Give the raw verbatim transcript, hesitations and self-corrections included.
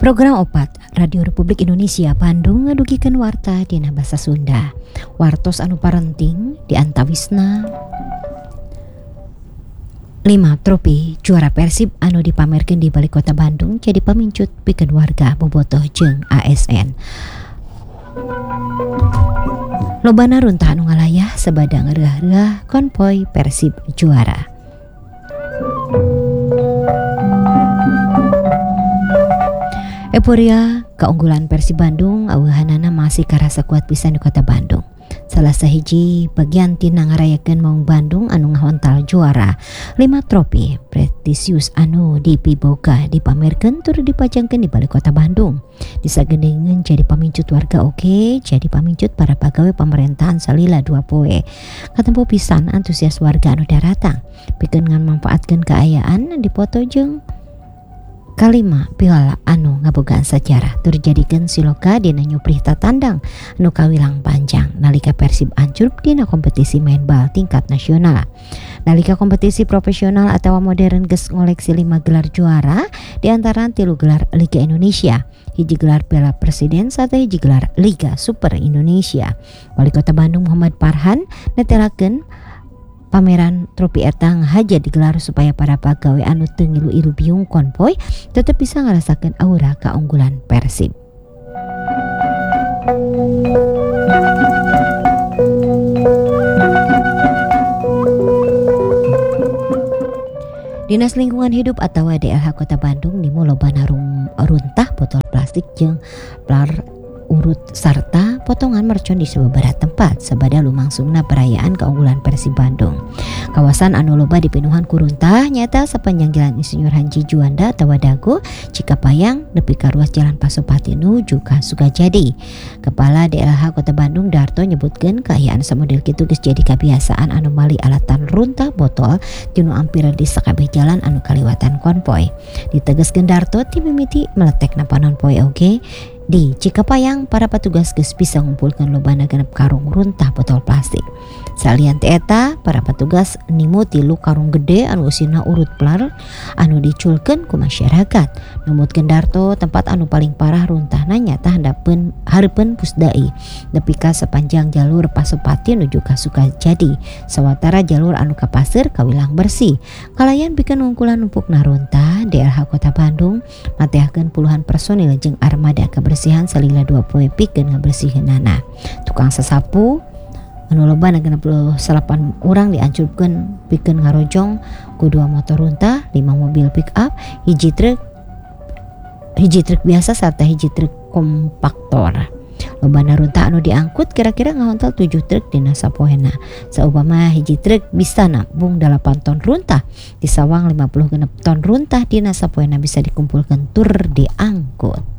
Program opat Radio Republik Indonesia Bandung ngadugikan warta dina basa Sunda. Wartos anu parenting di antawisna lima tropi juara Persib anu dipamerkeun di balik kota Bandung jadi pamincut pikeun warga bobotoh jeung A S N. Lobana runtah anu ngalayah sabada ngeureuh-reuh konvoy Persib juara. Euforia keunggulan Persib Bandung aweuhanana masih karasa kuat pisan di kota Bandung. Salah sahiji bagian tina ngarayakeun Maung Bandung anu ngahontal juara lima tropi prestisius anu dipiboga dipamerkeun tur dipajangkeun di balik kota Bandung. Disagedengeun jadi pamincut warga oke, jadi pamincut para pegawai pemerintahan salila dua poe. Katempo pisan antusias warga anu datang pikeun ngamanfaatkeun kaayaan dipoto jeung kalima piala anu ngabogaan sejarah tur jadikeun siloka dina nyuprih tatandang anu kawilang panjang nalika Persib ancur dina kompetisi main bal tingkat nasional. Nalika kompetisi profesional atawa modern geus ngoleksi lima gelar juara diantara tilu gelar Liga Indonesia, hiji gelar Piala Presiden sarta hiji gelar Liga Super Indonesia. Wali Kota Bandung Muhammad Farhan netelakeun pameran tropi eta haja digelar supaya para pegawai anu teu ngilu-ilu biung konvoy tetep bisa ngarasakeun aura keunggulan Persib. Dinas Lingkungan Hidup atau D L H Kota Bandung nimu lobana runtah botol plastik jeung plar urut sarta potongan mercon di sababaraha tempat sabada lumangsungna perayaan keunggulan Persib Bandung. Kawasan anu loba dipenuhan ku runtah nyata sepanjang Jalan Insinyur Haji Juanda atawa Dago Cikapayang nepi ka ruas Jalan Pasopati nuju ka Sukajadi. Kepala D L H Kota Bandung Darto nyebutkeun kaayaan samodel kitu geus jadi kabiasaan anomali alatan runtah botol dinu ampir di sakabeh jalan anu kaliwatan konvoy. Ditegaskeun Darto ti mimiti meletekna panon poe oge di Cikapayang para petugas geus bisa ngumpulkeun lobana genep karung runtah botol plastik. Salian teh eta para petugas nimu tilu karung gede anu usina urut plar anu diculkeun ku masyarakat. Numutkeun Darto tempat anu paling parah runtahna nyata handapeun hareupeun Pusdai nepi ka sepanjang jalur Pasopati nuju ka Sukajadi sawatara jalur anu ka Paseur kawilang bersih. Kalayan pikeun ngungkulan numpukna runtah D L H Kota Bandung mateahkeun puluhan personil jeung armada kebersihan salila dua poe pikeun ngabersiheunana. Tukang sasapu anu lobana genep puluh salapan urang diancurkeun pikeun ngarojong ku dua motor runtah, lima mobil pick up, hiji truk hiji truk biasa sarta hiji truk kompaktor. Lobana runtah anu diangkut kira-kira ngahontal tujuh truk dina sapoena. Saupama hiji truk bisa nabung delapan ton runtah, disawang lima puluh genep ton runtah dina sapoena bisa dikumpulkeun tur diangkut.